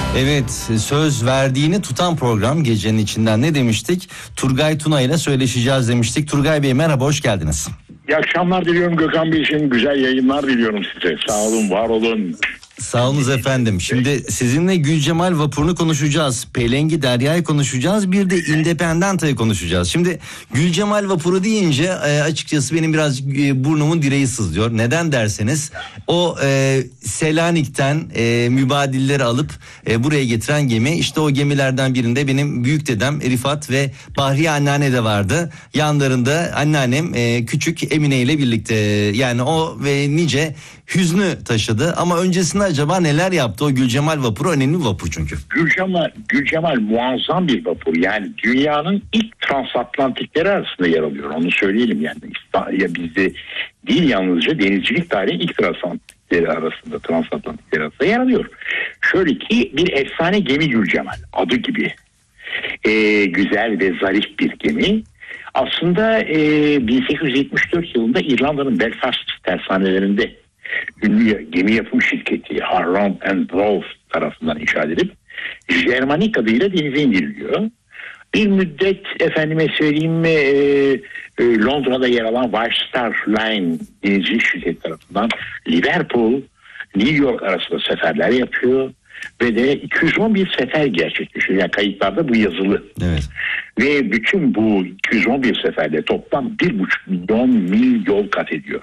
Evet, söz verdiğini tutan program gecenin içinden ne demiştik? Turgay Tuna ile söyleşeceğiz demiştik. Turgay Bey merhaba, hoş geldiniz. İyi akşamlar diliyorum Gökhan Bey için, güzel yayınlar diliyorum size. Sağ olun, var olun. Sağ olunuz efendim. Şimdi sizinle Gülcemal Vapuru'nu konuşacağız. Pelengi Derya'yı konuşacağız. Bir de Independenta'yı konuşacağız. Şimdi Gülcemal Vapuru deyince açıkçası benim biraz burnumun direği sızlıyor. Neden derseniz o Selanik'ten mübadilleri alıp buraya getiren gemi. İşte o gemilerden birinde benim büyük dedem Rifat ve Bahriye anneanne de vardı. Yanlarında anneannem küçük Emine ile birlikte, yani o ve nice hüznü taşıdı. Ama öncesinde acaba neler yaptı? O Gülcemal Vapuru önemli bir vapur çünkü. Gülcemal muazzam bir vapur. Yani dünyanın ilk transatlantikleri arasında yer alıyor. Onu söyleyelim yani. Ya bizde değil, yalnızca denizcilik tarihi ilk transatlantikleri arasında yer alıyor. Şöyle ki bir efsane gemi Gülcemal. Adı gibi. Güzel ve zarif bir gemi. Aslında 1874 yılında İrlanda'nın Belfast tersanelerinde ünlü gemi yapım şirketi Harland and Wolff tarafından inşa edilip Germanik adıyla denize indiriliyor. Bir müddet efendime söyleyeyim Londra'da yer alan White Star Line denizcilik şirketi tarafından Liverpool, New York arasında seferler yapıyor ve de 211 sefer gerçekleşiyor. Yani kayıtlarda bu yazılı. Evet. Ve bütün bu 211 seferde toplam 1,5 milyon mil yol kat ediyor.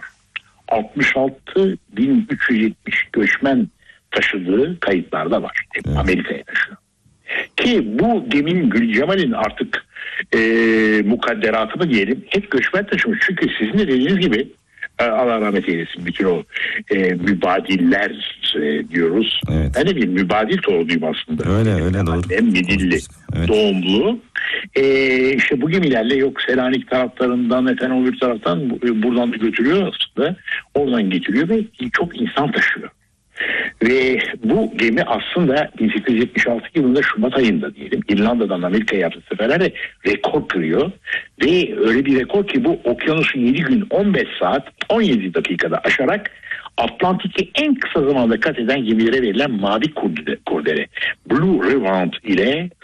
66.370 göçmen taşıdığı kayıtlarda var. Evet. Amerika'ya taşıyor. Ki bu geminin Gülcemal'in artık mukadderatı mı diyelim, hep göçmen taşımış. Çünkü sizin de dediğiniz gibi Allah rahmet eylesin bütün o mübadiller diyoruz. Evet. Ben de bir mübadil torunuyum aslında. Öyle doğru. Hem Midilli, evet. Doğumlu. İşte bu gemilerle yok Selanik taraflarından, efendim öbür taraftan buradan da götürüyor aslında. Oradan getiriyor ve çok insan taşıyor. Ve bu gemi aslında 1876 yılında Şubat ayında diyelim İrlanda'dan Amerika'ya yaptığı seferlerde rekor kırıyor. Ve öyle bir rekor ki bu okyanusu 7 gün 15 saat 17 dakikada aşarak Atlantik'i en kısa zamanda kat eden gemilere verilen mavi kurdele Blue Revant ile